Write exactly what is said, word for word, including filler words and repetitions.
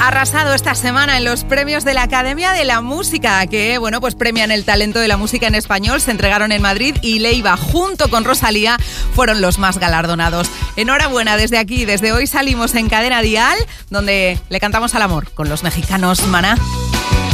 ha arrasado esta semana en los premios de la Academia de la Música, que, bueno, pues premian el talento de la música en español. Se entregaron en Madrid y Leiva, junto con Rosalía, fueron los más galardonados. Enhorabuena desde aquí. Desde hoy salimos en Cadena Dial, donde le cantamos al amor con los mexicanos Maná.